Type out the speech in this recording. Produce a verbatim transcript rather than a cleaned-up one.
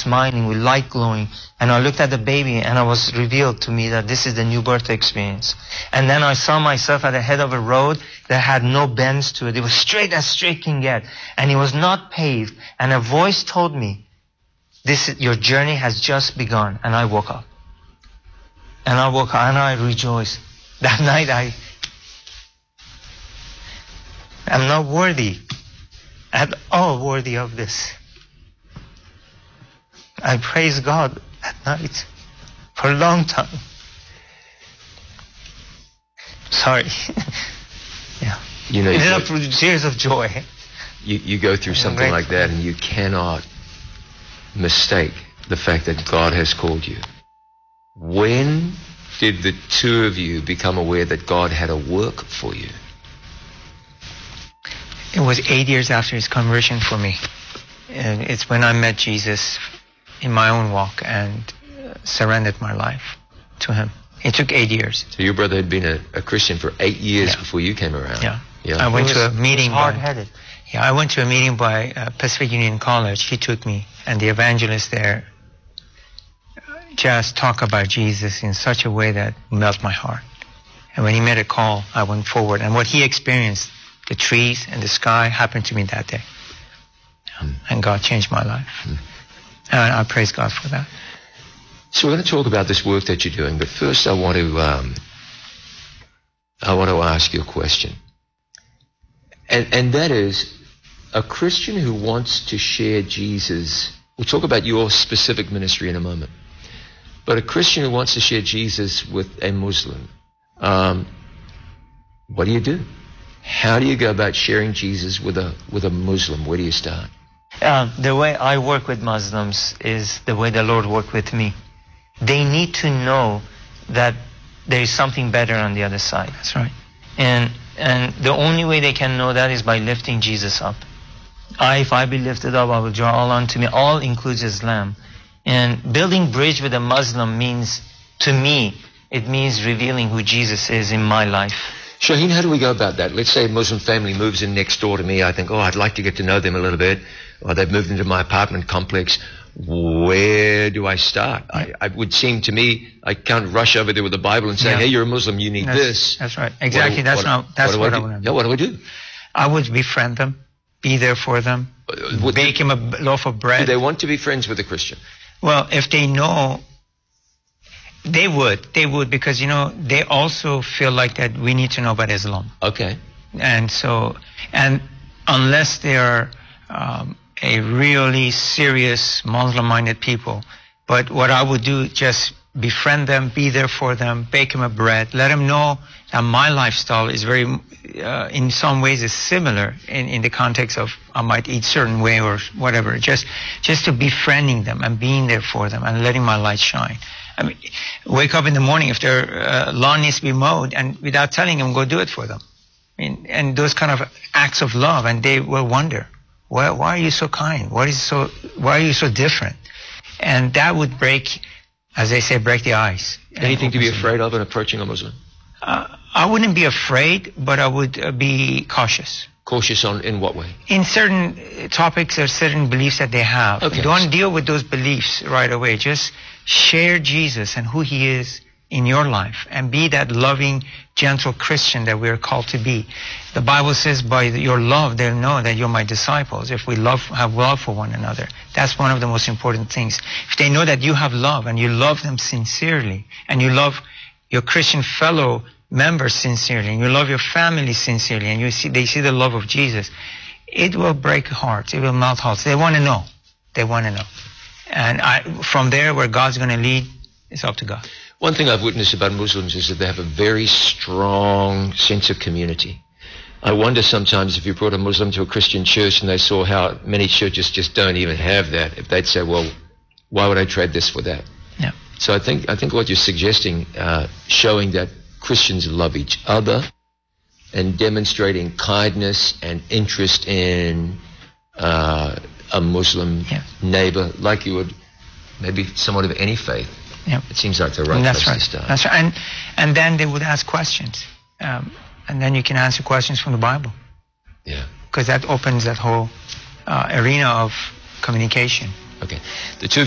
smiling with light glowing. And I looked at the baby and it was revealed to me that this is the new birth experience. And then I saw myself at the head of a road that had no bends to it. It was straight as straight can get. And it was not paved. And a voice told me, "This is, your journey has just begun." And I woke up. And I woke up and I rejoiced. That night I, I'm not worthy, at all worthy of this. I praised God that night for a long time. Sorry. Yeah. You know, it you ended go, up through tears of joy. You, you go through something like that and you cannot mistake the fact that God has called you. When did the two of you become aware that God had a work for you? It was eight years after his conversion for me. And it's when I met Jesus in my own walk and surrendered my life to him. It took eight years. So your brother had been a, a Christian for eight years yeah. before you came around. Yeah. yeah. I went was, to a meeting. Hard-headed. By, yeah, I went to a meeting by uh, Pacific Union College. He took me, and the evangelist there just talked about Jesus in such a way that melted my heart. And when he made a call, I went forward. And what he experienced, the trees and the sky, happened to me that day. Hmm. And God changed my life. Hmm. And I praise God for that. So we're going to talk about this work that you're doing, but first I want to um, I want to ask you a question, and and that is, a Christian who wants to share Jesus. We'll talk about your specific ministry in a moment, but a Christian who wants to share Jesus with a Muslim, um, what do you do? How do you go about sharing Jesus with a with a Muslim? Where do you start? Uh, the way I work with Muslims is the way the Lord worked with me. They need to know that there is something better on the other side. That's right. And and the only way they can know that is by lifting Jesus up. I, if I be lifted up, I will draw all unto me. All includes Islam. And building bridge with a Muslim means, to me, it means revealing who Jesus is in my life. Shaheen, how do we go about that? Let's say a Muslim family moves in next door to me. I think, oh, I'd like to get to know them a little bit. Or they've moved into my apartment complex. Where do I start? I, I would seem to me, I can't rush over there with the Bible and say, yeah. hey, you're a Muslim, you need that's, this. That's right. Exactly. What, that's what, not, that's what, what, what I would do. Yeah, what do I do? I would befriend them, be there for them, uh, bake do, him a loaf of bread. Do they want to be friends with a Christian? Well, if they know, they would. They would, because, you know, they also feel like that we need to know about Islam. Okay. And so, and unless they are um, a really serious Muslim-minded people, but what I would do, just befriend them, be there for them, bake them a bread, let them know that my lifestyle is very, uh, in some ways is similar in, in the context of I might eat certain way or whatever. Just, just to befriending them and being there for them and letting my light shine. I mean, wake up in the morning if their uh, lawn needs to be mowed, and without telling them, go do it for them. I mean, and those kind of acts of love, and they will wonder, why, why are you so kind? What is so? Why are you so different? And that would break, as they say, break the ice. Anything to be afraid of in approaching a Muslim? Uh, I wouldn't be afraid, but I would uh, be cautious. Cautious on in what way? In certain topics or certain beliefs that they have. Okay. Don't deal with those beliefs right away. Just share Jesus and who he is in your life, and be that loving, gentle Christian that we are called to be. The Bible says, by your love, they'll know that you're my disciples, if we love, have love for one another. That's one of the most important things. If they know that you have love, and you love them sincerely, and you love your Christian fellow members sincerely, and you love your family sincerely, and you see, they see the love of Jesus, it will break hearts, it will melt hearts. They want to know. They want to know. And I, from there, where God's going to lead, it's up to God. One thing I've witnessed about Muslims is that they have a very strong sense of community. I wonder sometimes if you brought a Muslim to a Christian church and they saw how many churches just don't even have that, if they'd say, well, why would I trade this for that? Yeah. So I think I think what you're suggesting, uh, showing that Christians love each other and demonstrating kindness and interest in uh, a Muslim yeah. neighbor, like you would maybe someone of any faith. Yeah. It seems like the right That's place right. to start. That's right. And, and then they would ask questions. Um, and then you can answer questions from the Bible. Yeah. Because that opens that whole uh, arena of communication. Okay. The two